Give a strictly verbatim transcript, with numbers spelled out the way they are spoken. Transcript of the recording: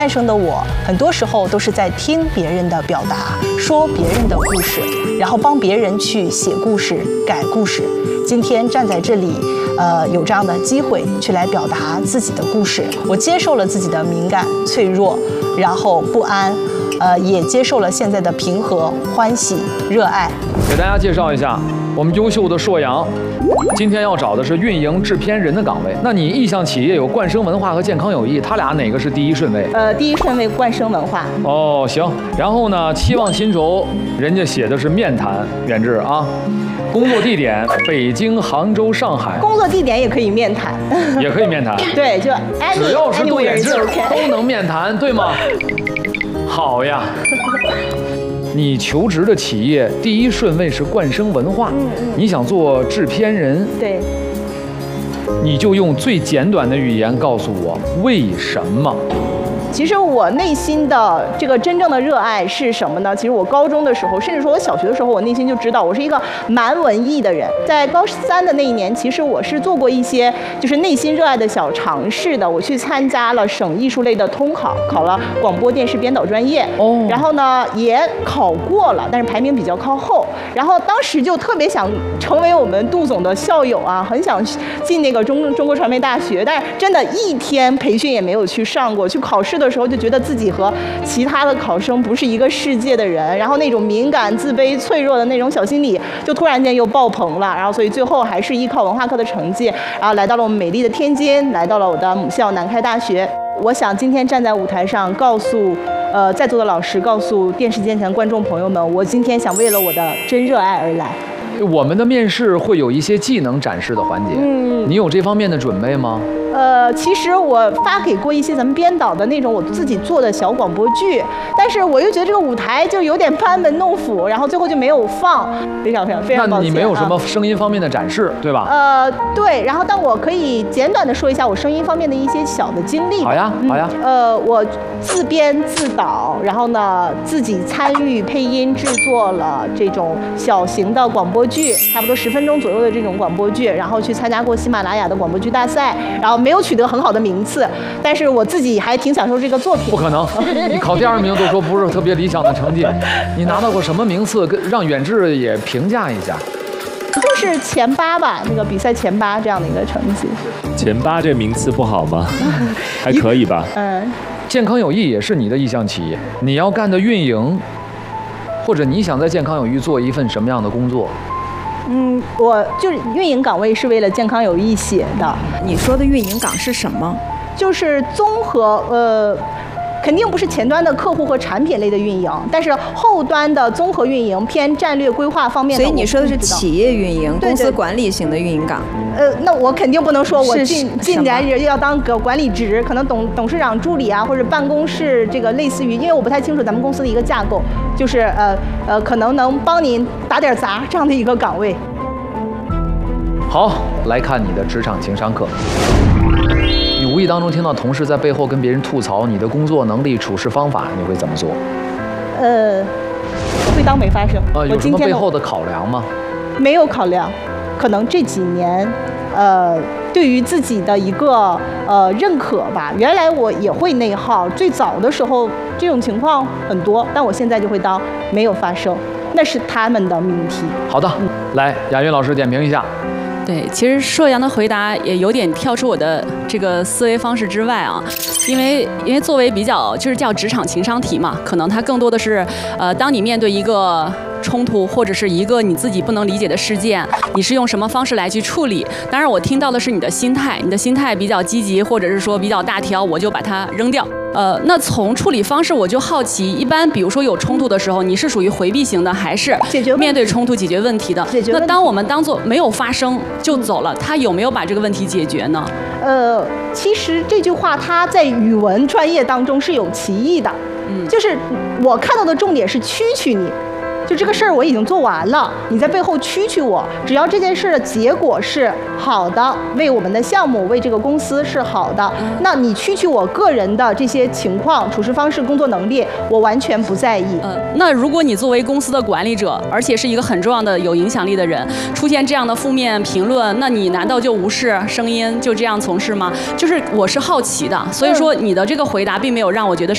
诞生的我，很多时候都是在听别人的表达，说别人的故事，然后帮别人去写故事、改故事。今天站在这里，呃，有这样的机会去来表达自己的故事，我接受了自己的敏感、脆弱，然后不安，呃，也接受了现在的平和、欢喜、热爱。 给大家介绍一下我们优秀的硕阳。 今天要找的是运营制片人的岗位。那你意向企业有冠生文化和健康有益，他俩哪个是第一顺位？ 呃，第一顺位冠生文化。 哦，行。然后呢，期望薪酬，人家写的是面谈，远志啊。工作地点北京、杭州、上海。 工作地点也可以面谈。 也可以面谈。 对，就只要是杜远志 OK 都能面谈，对吗？好呀。你求职的企业第一顺位是冠生文化，嗯嗯、你想做制片人， 对， 你就用最简短的语言告诉我为什么。 其实我内心的这个真正的热爱是什么呢？其实我高中的时候，甚至说我小学的时候，我内心就知道我是一个蛮文艺的人。在高三的那一年，其实我是做过一些就是内心热爱的小尝试的。我去参加了省艺术类的通考，考了广播电视编导专业。哦。然后呢，也考过了，但是排名比较靠后。然后当时就特别想成为我们杜总的校友啊，很想进那个中中国传媒大学，但是真的一天培训也没有去上过，去考试的时候就觉得自己和其他的考生不是一个世界的人，然后那种敏感、自卑、脆弱的那种小心理就突然间又爆棚了，然后所以最后还是依靠文化课的成绩，然后来到了我们美丽的天津，来到了我的母校南开大学。我想今天站在舞台上，告诉呃在座的老师，告诉电视机前的观众朋友们，我今天想为了我的真热爱而来。 我们的面试会有一些技能展示的环节，嗯，你有这方面的准备吗？ 呃，其实我发给过一些咱们编导的那种我自己做的小广播剧，但是我又觉得这个舞台就有点班门弄斧，然后最后就没有放，非常非常非常抱歉。 那你没有什么声音方面的展示，啊、对吧？ 呃，对，然后但我可以简短的说一下我声音方面的一些小的经历。 好呀，好呀。 嗯、呃，我自编自导，然后呢自己参与配音制作了这种小型的广播剧，差不多十分钟左右的这种广播剧，然后去参加过喜马拉雅的广播剧大赛，然后没有取得很好的名次，但是我自己还挺享受这个作品。 不可能，你考第二名都说不是特别理想的成绩，你拿到过什么名次？跟让远志也评价一下。 就是前八吧，那个比赛前八这样的一个成绩。 前八这名次不好吗？还可以吧。 嗯， 健康有益也是你的意向企业，你要干的运营，或者你想在健康有益做一份什么样的工作？ 嗯，我就是运营岗位是为了健康有益写的。 你说的运营岗是什么？ 就是综合呃。 肯定不是前端的客户和产品类的运营，但是后端的综合运营偏战略规划方面的。 所以你说的是企业运营、公司管理型的运营岗。 呃，那我肯定不能说我进进来要当个管理职，可能董董事长助理啊，或者办公室这个类似于，因为我不太清楚咱们公司的一个架构，就是呃呃，可能能帮您打点杂这样的一个岗位。 好，来看你的职场情商课。 你无意当中听到同事在背后跟别人吐槽你的工作能力、处事方法，你会怎么做？ 呃，我会当没发生。 呃，有什么背后的考量吗？ 没有考量，可能这几年，呃，对于自己的一个呃认可吧。原来我也会内耗，最早的时候这种情况很多，但我现在就会当没有发生，那是他们的命题。 好的，嗯、来，雅云老师点评一下。 对，其实硕阳的回答也有点跳出我的这个思维方式之外啊，因为因为作为比较就是叫职场情商题嘛，可能它更多的是，呃，当你面对一个冲突或者是一个你自己不能理解的事件，你是用什么方式来去处理？当然，我听到的是你的心态，你的心态比较积极，或者是说比较大条，我就把它扔掉。呃，那从处理方式我就好奇，一般比如说有冲突的时候，你是属于回避型的，还是面对冲突解决问题的？ 解决。 那当我们当做没有发生就走了，他有没有把这个问题解决呢？ 呃，其实这句话它在语文专业当中是有歧义的，嗯，就是我看到的重点是蛐蛐你。 就这个事儿我已经做完了，你在背后蛐蛐我，只要这件事的结果是好的，为我们的项目、为这个公司是好的，那你蛐蛐我个人的这些情况、处事方式、工作能力，我完全不在意。 呃，那如果你作为公司的管理者，而且是一个很重要的、有影响力的人，出现这样的负面评论，那你难道就无视声音，就这样从事吗？就是我是好奇的，所以说你的这个回答并没有让我觉得是。